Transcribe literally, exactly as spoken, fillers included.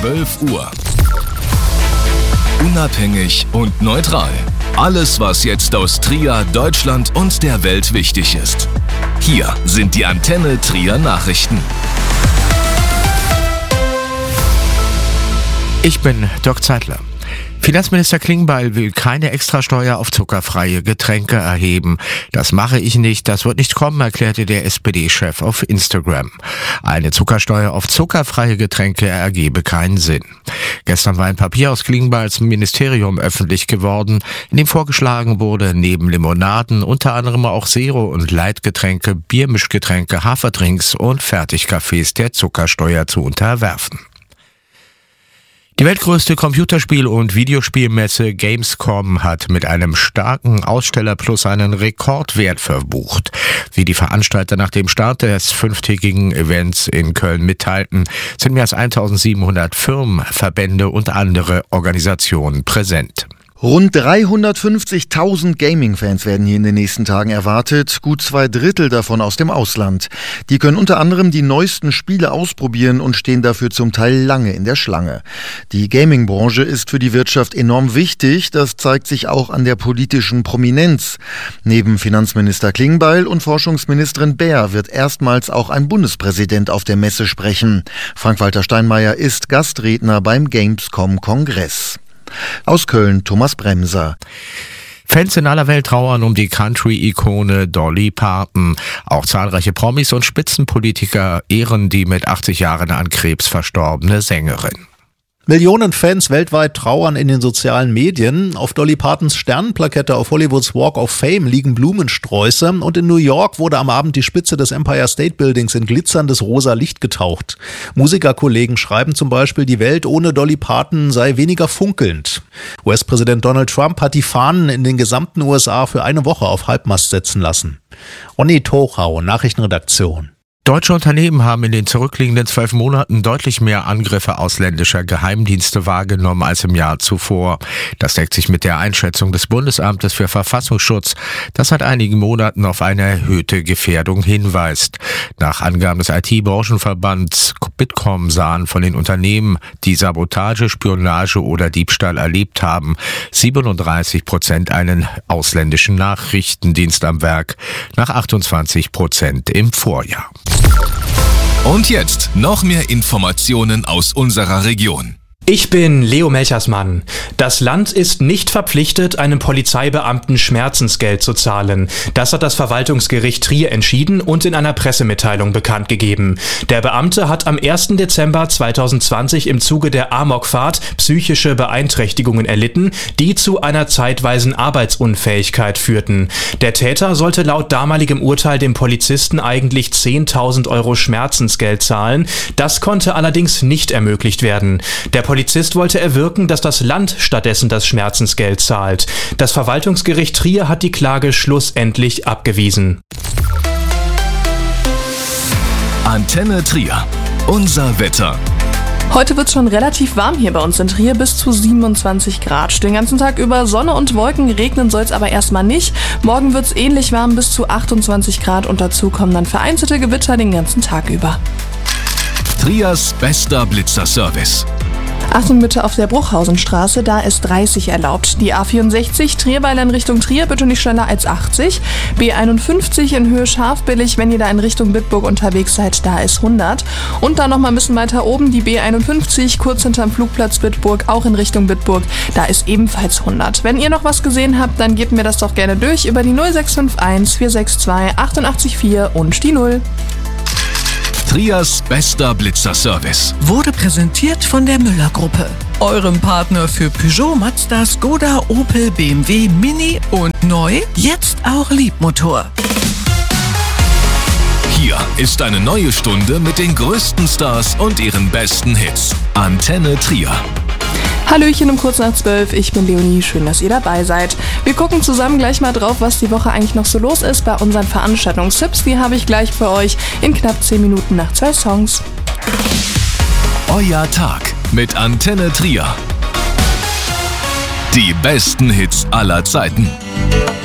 zwölf Uhr. Unabhängig und neutral. Alles, was jetzt aus Trier, Deutschland und der Welt wichtig ist. Hier sind die Antenne Trier Nachrichten. Ich bin Dirk Zeitler. Finanzminister Klingbeil will keine Extrasteuer auf zuckerfreie Getränke erheben. Das mache ich nicht, das wird nicht kommen, erklärte der S P D-Chef auf Instagram. Eine Zuckersteuer auf zuckerfreie Getränke ergebe keinen Sinn. Gestern war ein Papier aus Klingbeils Ministerium öffentlich geworden, in dem vorgeschlagen wurde, neben Limonaden unter anderem auch Zero- und Leitgetränke, Biermischgetränke, Haferdrinks und Fertigkaffees der Zuckersteuer zu unterwerfen. Die weltgrößte Computerspiel- und Videospielmesse Gamescom hat mit einem starken Ausstellerplus einen Rekordwert verbucht. Wie die Veranstalter nach dem Start des fünftägigen Events in Köln mitteilten, sind mehr als eintausendsiebenhundert Firmen, Verbände und andere Organisationen präsent. Rund dreihundertfünfzigtausend Gaming-Fans werden hier in den nächsten Tagen erwartet, gut zwei Drittel davon aus dem Ausland. Die können unter anderem die neuesten Spiele ausprobieren und stehen dafür zum Teil lange in der Schlange. Die Gaming-Branche ist für die Wirtschaft enorm wichtig, das zeigt sich auch an der politischen Prominenz. Neben Finanzminister Klingbeil und Forschungsministerin Baer wird erstmals auch ein Bundespräsident auf der Messe sprechen. Frank-Walter Steinmeier ist Gastredner beim Gamescom-Kongress. Aus Köln Thomas Bremser. Fans in aller Welt trauern um die Country-Ikone Dolly Parton. Auch zahlreiche Promis und Spitzenpolitiker ehren die mit achtzig Jahren an Krebs verstorbene Sängerin. Millionen Fans weltweit trauern in den sozialen Medien. Auf Dolly Partons Sternenplakette auf Hollywoods Walk of Fame liegen Blumensträuße und in New York wurde am Abend die Spitze des Empire State Buildings in glitzerndes rosa Licht getaucht. Musikerkollegen schreiben zum Beispiel, die Welt ohne Dolly Parton sei weniger funkelnd. U S-Präsident Donald Trump hat die Fahnen in den gesamten U S A für eine Woche auf Halbmast setzen lassen. Onni Tochau, Nachrichtenredaktion. Deutsche Unternehmen haben in den zurückliegenden zwölf Monaten deutlich mehr Angriffe ausländischer Geheimdienste wahrgenommen als im Jahr zuvor. Das deckt sich mit der Einschätzung des Bundesamtes für Verfassungsschutz, das seit einigen Monaten auf eine erhöhte Gefährdung hinweist. Nach Angaben des I T-Branchenverbands Bitkom sahen von den Unternehmen, die Sabotage, Spionage oder Diebstahl erlebt haben, siebenunddreißig Prozent einen ausländischen Nachrichtendienst am Werk, nach achtundzwanzig Prozent im Vorjahr. Und jetzt noch mehr Informationen aus unserer Region. Ich bin Leo Melchersmann. Das Land ist nicht verpflichtet, einem Polizeibeamten Schmerzensgeld zu zahlen. Das hat das Verwaltungsgericht Trier entschieden und in einer Pressemitteilung bekannt gegeben. Der Beamte hat am ersten Dezember zweitausendzwanzig im Zuge der Amokfahrt psychische Beeinträchtigungen erlitten, die zu einer zeitweisen Arbeitsunfähigkeit führten. Der Täter sollte laut damaligem Urteil dem Polizisten eigentlich zehntausend Euro Schmerzensgeld zahlen. Das konnte allerdings nicht ermöglicht werden. Der Polizist wollte erwirken, dass das Land stattdessen das Schmerzensgeld zahlt. Das Verwaltungsgericht Trier hat die Klage schlussendlich abgewiesen. Antenne Trier. Unser Wetter. Heute wird es schon relativ warm hier bei uns in Trier, bis zu siebenundzwanzig Grad. Den ganzen Tag über Sonne und Wolken, regnen soll es aber erstmal nicht. Morgen wird es ähnlich warm, bis zu achtundzwanzig Grad und dazu kommen dann vereinzelte Gewitter den ganzen Tag über. Triers bester Blitzerservice. Achtung bitte auf der Bruchhausenstraße, da ist dreißig erlaubt. Die A vierundsechzig Trierweiler in Richtung Trier bitte nicht schneller als achtzig. B einundfünfzig in Höhe Scharfbillig, wenn ihr da in Richtung Bitburg unterwegs seid, da ist hundert. Und dann noch mal ein bisschen weiter oben die B einundfünfzig, kurz hinterm Flugplatz Bitburg, auch in Richtung Bitburg, da ist ebenfalls hundert. Wenn ihr noch was gesehen habt, dann gebt mir das doch gerne durch über die null sechs fünf eins vier sechs zwei acht acht vier und die null. Triers bester Blitzerservice wurde präsentiert von der Müller-Gruppe, eurem Partner für Peugeot, Mazda, Skoda, Opel, B M W, Mini und neu, jetzt auch Liebmotor. Hier ist eine neue Stunde mit den größten Stars und ihren besten Hits. Antenne Trier. Hallöchen um kurz nach zwölf, ich bin Leonie, schön, dass ihr dabei seid. Wir gucken zusammen gleich mal drauf, was die Woche eigentlich noch so los ist bei unseren Veranstaltungstipps. Die habe ich gleich für euch in knapp zehn Minuten nach zwei Songs. Euer Tag mit Antenne Trier. Die besten Hits aller Zeiten.